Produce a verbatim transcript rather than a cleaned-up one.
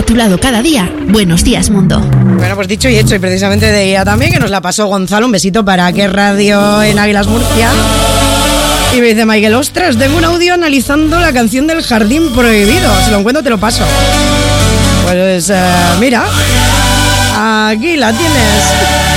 tu lado cada día. Buenos días, mundo. Bueno, pues dicho y hecho, y precisamente de ella también, que nos la pasó Gonzalo. Un besito para Qué Radio en Águilas Murcia. Y me dice Michael, ostras, tengo un audio analizando la canción del Jardín Prohibido. Si lo encuentro te lo paso. Pues uh, mira, aquí la tienes.